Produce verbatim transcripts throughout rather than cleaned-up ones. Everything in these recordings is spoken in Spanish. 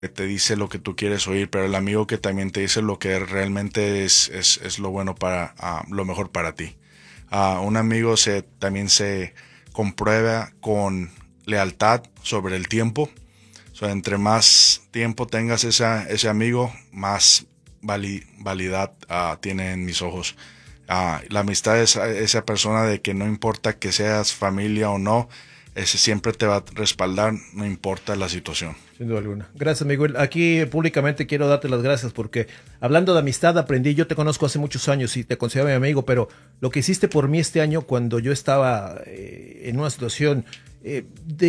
que te dice lo que tú quieres oír, pero el amigo que también te dice lo que realmente es, es, es lo bueno para, uh, lo mejor para ti. Uh, un amigo se, también se comprueba con lealtad sobre el tiempo. So, entre más tiempo tengas esa, ese amigo, más vali, validad uh, tiene en mis ojos. Uh, la amistad es esa persona de que no importa que seas familia o no, ese siempre te va a respaldar, no importa la situación. Sin duda alguna. Gracias, Miguel. Aquí públicamente quiero darte las gracias porque hablando de amistad aprendí, yo te conozco hace muchos años y te considero mi amigo, pero lo que hiciste por mí este año cuando yo estaba eh, en una situación eh,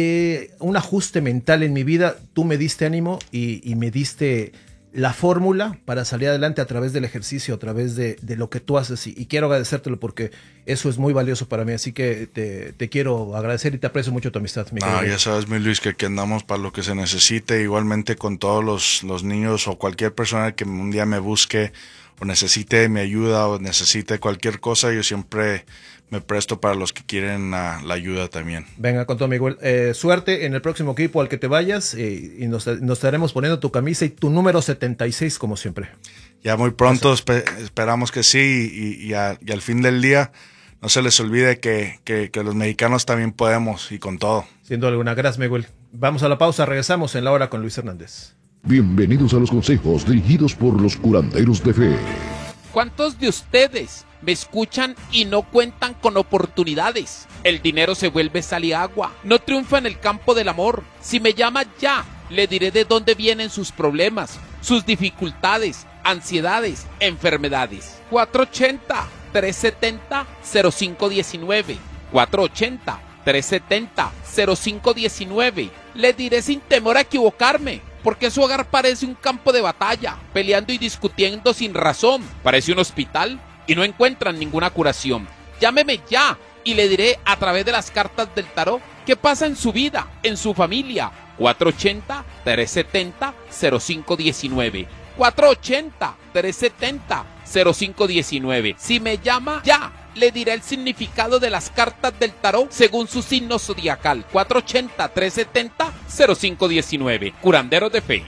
de un ajuste mental en mi vida, tú me diste ánimo y, y me diste la fórmula para salir adelante a través del ejercicio, a través de, de lo que tú haces y, y quiero agradecértelo porque eso es muy valioso para mí, así que te, te quiero agradecer y te aprecio mucho tu amistad. Mi ah, ya sabes, mi Luis, que aquí andamos para lo que se necesite, igualmente con todos los, los niños o cualquier persona que un día me busque o necesite mi ayuda o necesite cualquier cosa, yo siempre me presto para los que quieren la, la ayuda también. Venga, con todo, Miguel. Eh, suerte en el próximo equipo al que te vayas eh, y nos, nos estaremos poniendo tu camisa y tu número setenta y seis como siempre. Ya muy pronto, espe- esperamos que sí y, y, a, y al fin del día no se les olvide que, que, que los mexicanos también podemos y con todo. Sin duda alguna. Gracias, Miguel. Vamos a la pausa, regresamos en La Hora con Luis Hernández. Bienvenidos a los consejos dirigidos por los curanderos de fe. ¿Cuántos de ustedes me escuchan y no cuentan con oportunidades? El dinero se vuelve sal y agua. No triunfa en el campo del amor. Si me llama ya, le diré de dónde vienen sus problemas, sus dificultades, ansiedades, enfermedades. cuatro ochenta, tres setenta, cero cinco diecinueve. cuatro ochenta, tres setenta, cero cinco diecinueve. Le diré sin temor a equivocarme, porque su hogar parece un campo de batalla, peleando y discutiendo sin razón. Parece un hospital y no encuentran ninguna curación. Llámeme ya y le diré a través de las cartas del tarot qué pasa en su vida, en su familia. cuatro ochenta, tres setenta, cero cinco diecinueve. cuatro ochenta, tres setenta, cero cinco diecinueve. Si me llama ya, le diré el significado de las cartas del tarot según su signo zodiacal. cuatro ochenta, tres setenta, cero cinco diecinueve. Curanderos de fe.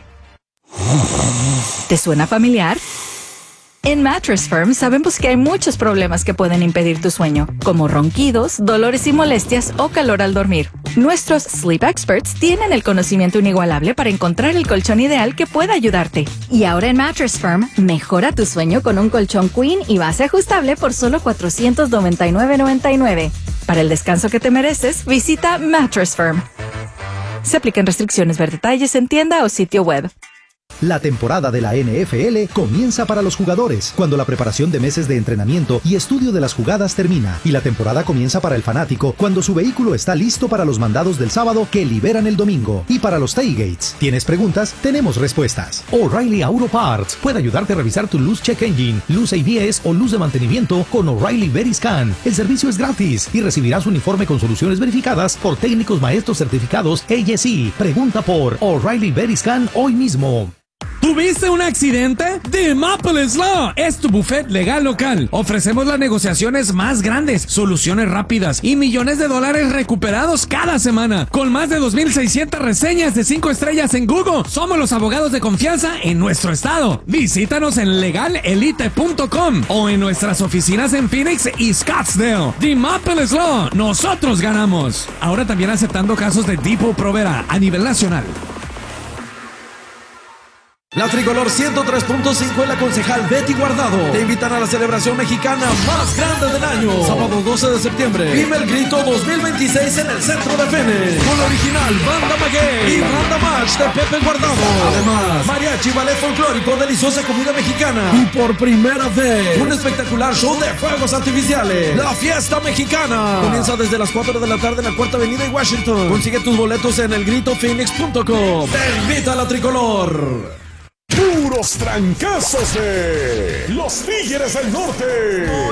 ¿Te suena familiar? En Mattress Firm sabemos que hay muchos problemas que pueden impedir tu sueño, como ronquidos, dolores y molestias o calor al dormir. Nuestros Sleep Experts tienen el conocimiento inigualable para encontrar el colchón ideal que pueda ayudarte. Y ahora en Mattress Firm, mejora tu sueño con un colchón Queen y base ajustable por solo cuatrocientos noventa y nueve noventa y nueve. Para el descanso que te mereces, visita Mattress Firm. Se aplican restricciones, ver detalles en tienda o sitio web. La temporada de la N F L comienza para los jugadores, cuando la preparación de meses de entrenamiento y estudio de las jugadas termina, y la temporada comienza para el fanático, cuando su vehículo está listo para los mandados del sábado que liberan el domingo, y para los tailgates. ¿Tienes preguntas? Tenemos respuestas. O'Reilly Auto Parts puede ayudarte a revisar tu luz check engine, luz A B S o luz de mantenimiento con O'Reilly Veriscan. El servicio es gratis y recibirás un informe con soluciones verificadas por técnicos maestros certificados A S E. Pregunta por O'Reilly Veriscan hoy mismo. ¿Tuviste un accidente? The Maples Law es tu buffet legal local. Ofrecemos las negociaciones más grandes, soluciones rápidas y millones de dólares recuperados cada semana. Con más de dos mil seiscientas reseñas de cinco estrellas en Google, somos los abogados de confianza en nuestro estado. Visítanos en legal elite punto com o en nuestras oficinas en Phoenix y Scottsdale. The Maples Law, nosotros ganamos. Ahora también aceptando casos de Depot Provera a nivel nacional. La Tricolor ciento tres punto cinco y la concejal Betty Guardado te invitan a la celebración mexicana más grande del año. Sábado doce de septiembre. Vive el Grito dos mil veintiséis en el centro de Phoenix. Con la original Banda Maguey y Banda Match de Pepe Guardado. Además, mariachi, ballet folclórico, deliciosa comida mexicana. Y por primera vez, un espectacular show de fuegos artificiales. La Fiesta Mexicana. Comienza desde las cuatro de la tarde en la Cuarta Avenida y Washington. Consigue tus boletos en el grito phoenix punto com. Te invita a la Tricolor. Puros trancazos de los Tigres del Norte.